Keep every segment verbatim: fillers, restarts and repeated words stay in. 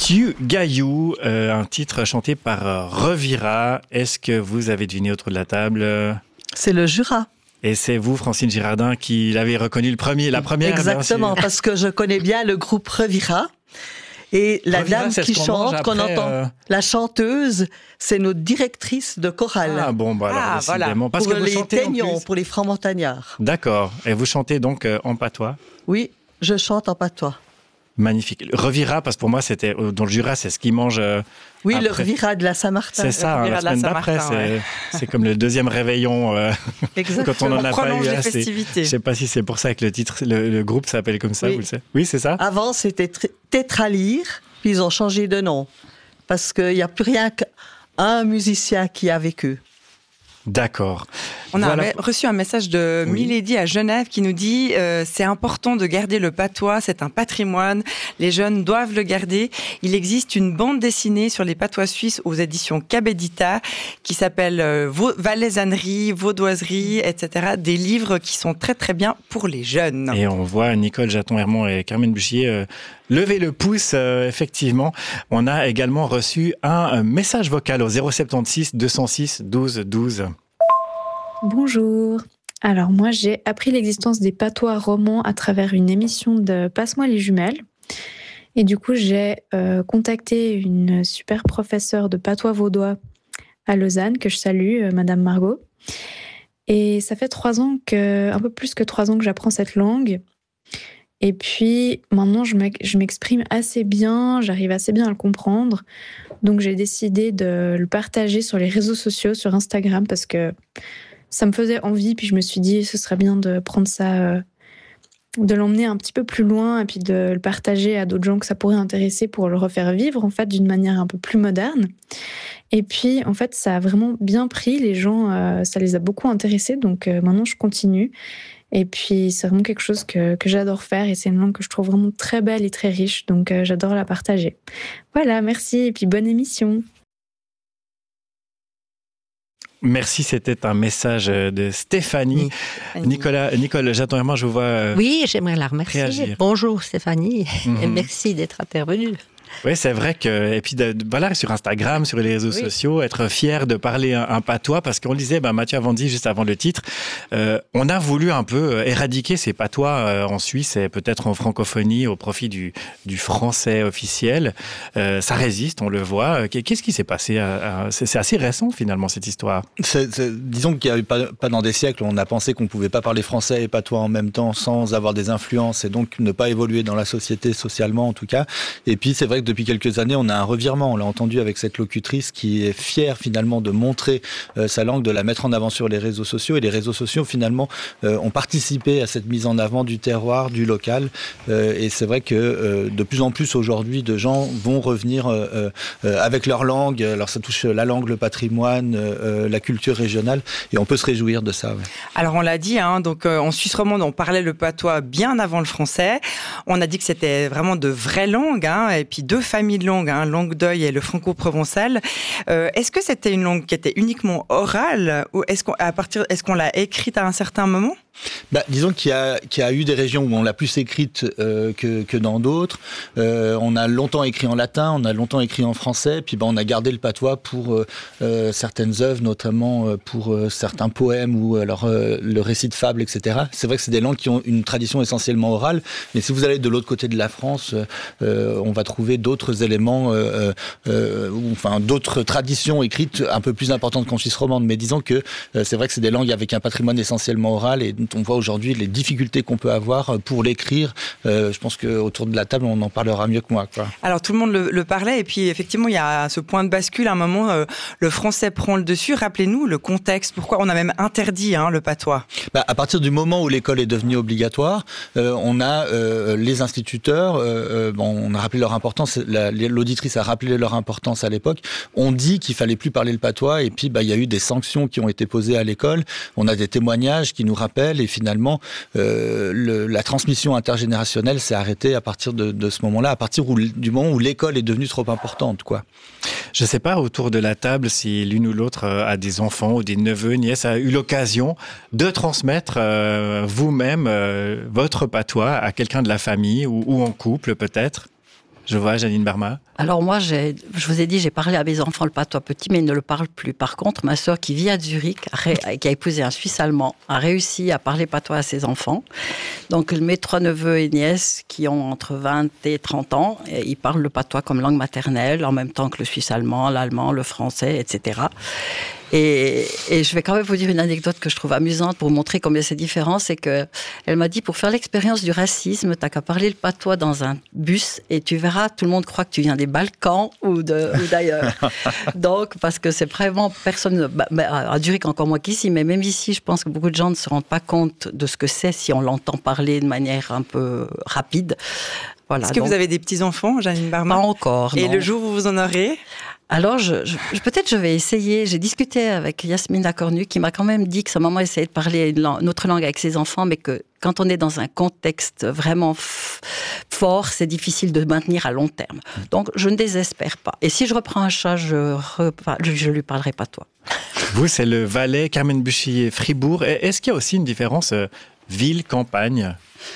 Tu Gaillou, euh, un titre chanté par euh, Revira. Est-ce que vous avez deviné autour de la table? C'est le Jura. Et c'est vous, Francine Girardin, qui l'avez reconnu le premier, la première. Exactement, parce que je connais bien le groupe Revira. Et la Revira, dame qui qu'on chante, après, qu'on entend, euh... la chanteuse, c'est notre directrice de chorale. Ah bon, bah alors ah, décidément. voilà. Parce pour que vous les chantez Teignons, pour les francs-montagnards. D'accord. Et vous chantez donc euh, en patois? Oui, je chante en patois. Magnifique. Revira, parce que pour moi, c'était dans le Jura, c'est ce qu'ils mangent. Euh, oui, après. le Revira de la Saint-Martin. C'est ça, hein, la semaine d'après, c'est, ouais. c'est comme le deuxième réveillon. Euh, quand on en a on pas eu les assez. festivités. Je sais pas si c'est pour ça que le titre, le, le groupe s'appelle comme ça. Oui. Vous le savez. Oui, c'est ça. Avant, c'était Tétralyre, puis ils ont changé de nom parce qu'il n'y a plus rien qu'un musicien qui a vécu. D'accord. On voilà. a reçu un message de oui. Milady à Genève qui nous dit euh, c'est important de garder le patois, c'est un patrimoine, les jeunes doivent le garder. Il existe une bande dessinée sur les patois suisses aux éditions Cabedita qui s'appelle euh, Valaisannerie, Vaudoiserie, et cetera. Des livres qui sont très très bien pour les jeunes. Et on voit Nicole Jaton-Hermont et Carmen Buchier euh, lever le pouce, euh, effectivement. On a également reçu un, un message vocal au zéro sept six deux zéro six douze douze. Bonjour. Alors moi j'ai appris l'existence des patois romans à travers une émission de Passe-moi les jumelles. Et du coup j'ai euh, contacté une super professeure de patois vaudois à Lausanne, que je salue, euh, Madame Margot. Et ça fait trois ans que, un peu plus que trois ans que j'apprends cette langue. Et puis maintenant je m'exprime assez bien, j'arrive assez bien à le comprendre. Donc j'ai décidé de le partager sur les réseaux sociaux, sur Instagram, parce que ça me faisait envie, puis je me suis dit ce serait bien de prendre ça, euh, de l'emmener un petit peu plus loin et puis de le partager à d'autres gens que ça pourrait intéresser pour le refaire vivre en fait d'une manière un peu plus moderne. Et puis en fait ça a vraiment bien pris, les gens, euh, ça les a beaucoup intéressés, donc euh, maintenant je continue. Et puis c'est vraiment quelque chose que, que j'adore faire et c'est une langue que je trouve vraiment très belle et très riche, donc euh, j'adore la partager. Voilà, merci et puis bonne émission. Merci, c'était un message de Stéphanie. Stéphanie. Nicolas, Nicole Jaton-Hermont, je vous vois euh, Oui, j'aimerais la remercier. Réagir. Bonjour Stéphanie, mm-hmm. et merci d'être intervenue. Oui, c'est vrai que, et puis de, de, voilà, sur Instagram, sur les réseaux oui. sociaux, être fier de parler un, un patois, parce qu'on le disait, ben, Mathieu avait dit juste avant le titre, euh, on a voulu un peu éradiquer ces patois euh, en Suisse et peut-être en francophonie au profit du, du français officiel. Euh, ça résiste, on le voit. Qu'est-ce qui s'est passé à, à, c'est, c'est assez récent finalement cette histoire. C'est, c'est, disons qu'il y a eu pas, pas dans des siècles, on a pensé qu'on pouvait pas parler français et patois en même temps sans avoir des influences et donc ne pas évoluer dans la société socialement en tout cas. Et puis c'est vrai que depuis quelques années, on a un revirement. On l'a entendu avec cette locutrice qui est fière finalement de montrer euh, sa langue, de la mettre en avant sur les réseaux sociaux. Et les réseaux sociaux finalement euh, ont participé à cette mise en avant du terroir, du local. Euh, et c'est vrai que euh, de plus en plus aujourd'hui, de gens vont revenir euh, euh, avec leur langue. Alors ça touche la langue, le patrimoine, euh, la culture régionale. Et on peut se réjouir de ça. Ouais. Alors on l'a dit, hein, donc euh, en Suisse romande, on parlait le patois bien avant le français. On a dit que c'était vraiment de vraies langues, hein, et puis deux familles de langues, hein, Languedoy et le franco-provençal. Euh, est-ce que c'était une langue qui était uniquement orale ou est-ce qu'on, à partir, est-ce qu'on l'a écrite à un certain moment ? Bah, disons qu'il y a, qu'il y a eu des régions où on l'a plus écrite euh, que, que dans d'autres. Euh, on a longtemps écrit en latin, on a longtemps écrit en français, puis bah, on a gardé le patois pour euh, euh, certaines œuvres, notamment euh, pour euh, certains poèmes ou alors euh, le récit de fables, et cetera. C'est vrai que c'est des langues qui ont une tradition essentiellement orale, mais si vous allez de l'autre côté de la France, euh, on va trouver d'autres éléments, euh, euh, ou, enfin d'autres traditions écrites un peu plus importantes qu'en Suisse romande. Mais disons que euh, c'est vrai que c'est des langues avec un patrimoine essentiellement oral et on voit aujourd'hui les difficultés qu'on peut avoir pour l'écrire. Euh, je pense qu'autour de la table, on en parlera mieux que moi, quoi. Alors, tout le monde le, le parlait, et puis effectivement, il y a ce point de bascule. À un moment, euh, le français prend le dessus. Rappelez-nous le contexte. Pourquoi on a même interdit hein, le patois ? Bah, à partir du moment où l'école est devenue obligatoire, euh, on a euh, les instituteurs, euh, bon, on a rappelé leur importance, la, l'auditrice a rappelé leur importance à l'époque. On dit qu'il fallait plus parler le patois, et puis bah, il y a eu des sanctions qui ont été posées à l'école. On a des témoignages qui nous rappellent, et finalement, euh, le, la transmission intergénérationnelle s'est arrêtée à partir de, de ce moment-là, à partir où, du moment où l'école est devenue trop importante, quoi. Je ne sais pas autour de la table si l'une ou l'autre a des enfants ou des neveux, nièces, a eu l'occasion de transmettre euh, vous-même euh, votre patois à quelqu'un de la famille ou, ou en couple peut-être. Je vois Janine Barma. Alors moi, j'ai, je vous ai dit, j'ai parlé à mes enfants le patois petit, mais ils ne le parlent plus. Par contre, ma sœur qui vit à Zurich, qui a épousé un Suisse allemand, a réussi à parler patois à ses enfants. Donc mes trois neveux et nièces qui ont entre vingt et trente ans, ils parlent le patois comme langue maternelle, en même temps que le suisse allemand, l'allemand, le français, et cetera. Et, et je vais quand même vous dire une anecdote que je trouve amusante pour vous montrer combien c'est différent. C'est que elle m'a dit, pour faire l'expérience du racisme, t'as qu'à parler le patois dans un bus et tu verras, tout le monde croit que tu viens des Balkans ou, de, ou d'ailleurs. Donc, parce que c'est vraiment personne, bah, à Zurich encore moins qu'ici, mais même ici, je pense que beaucoup de gens ne se rendent pas compte de ce que c'est si on l'entend parler de manière un peu rapide. Voilà, Est-ce que donc, vous avez des petits-enfants, Janine Barman? Pas encore, Et non. le jour où vous en aurez? Alors, je, je, peut-être je vais essayer. J'ai discuté avec Yasmine Lacornu qui m'a quand même dit que sa maman essayait de parler une, langue, une autre langue avec ses enfants, mais que quand on est dans un contexte vraiment f- fort, c'est difficile de maintenir à long terme. Donc, je ne désespère pas. Et si je reprends un chat, je, repa- je, je lui parlerai pas toi. Vous, c'est le Valais, Carmen Buchier, Fribourg. Est-ce qu'il y a aussi une différence euh, ville-campagne ?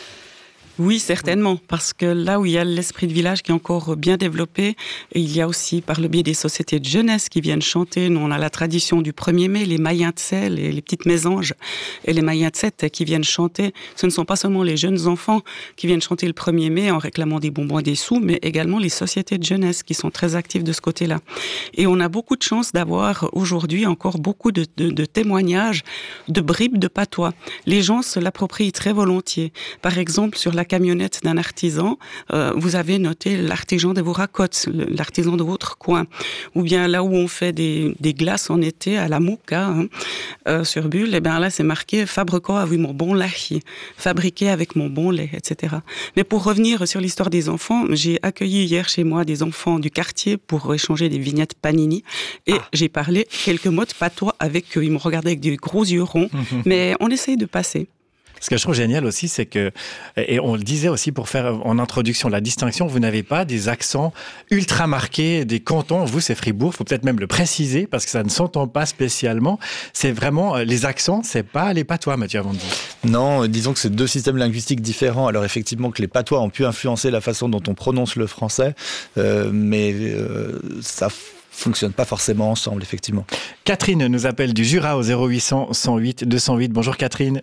Oui, certainement, parce que là où il y a l'esprit de village qui est encore bien développé, et il y a aussi par le biais des sociétés de jeunesse qui viennent chanter. Nous, on a la tradition du premier mai, les Mayens de Sel, les, les petites mésanges et les Mayens de Sète qui viennent chanter. Ce ne sont pas seulement les jeunes enfants qui viennent chanter le premier mai en réclamant des bonbons et des sous, mais également les sociétés de jeunesse qui sont très actives de ce côté-là. Et on a beaucoup de chance d'avoir aujourd'hui encore beaucoup de, de, de témoignages de bribes de patois. Les gens se l'approprient très volontiers. Par exemple, sur la camionnette d'un artisan, euh, vous avez noté l'artisan de vos racottes, l'artisan de votre coin. Ou bien là où on fait des, des glaces en été à la mouka, hein, euh, sur Bulle, et bien là c'est marqué « Fabriqué avec mon bon lait »,« Fabriqué avec mon bon lait », et cetera. Mais pour revenir sur l'histoire des enfants, j'ai accueilli hier chez moi des enfants du quartier pour échanger des vignettes Panini et ah. j'ai parlé quelques mots de patois avec eux. Ils m'ont regardé avec des gros yeux ronds, mais on essaye de passer. Ce que je trouve génial aussi, c'est que, et on le disait aussi pour faire en introduction la distinction, vous n'avez pas des accents ultra marqués des cantons. Vous, c'est Fribourg, il faut peut-être même le préciser parce que ça ne s'entend pas spécialement. C'est vraiment les accents, c'est pas les patois, Mathieu Avandy. Non, disons que c'est deux systèmes linguistiques différents. Alors effectivement que les patois ont pu influencer la façon dont on prononce le français, euh, mais euh, ça fonctionne pas forcément ensemble, effectivement. Catherine nous appelle du Jura au zéro huit cents, cent huit, deux cent huit. Bonjour Catherine.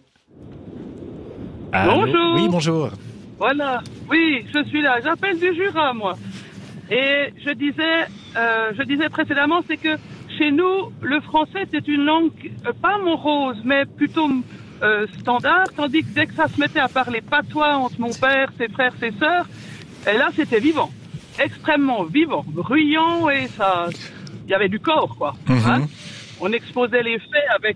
Allô? Bonjour. Oui, bonjour. Voilà. Oui, je suis là. J'appelle du Jura, moi. Et je disais, euh, je disais précédemment, c'est que chez nous, le français, c'est une langue, euh, pas morose, mais plutôt euh, standard, tandis que dès que ça se mettait à parler patois entre mon père, ses frères, ses sœurs, et là, c'était vivant. Extrêmement vivant, bruyant, et ça, il y avait du corps, quoi. Mm-hmm. Hein? On exposait les faits avec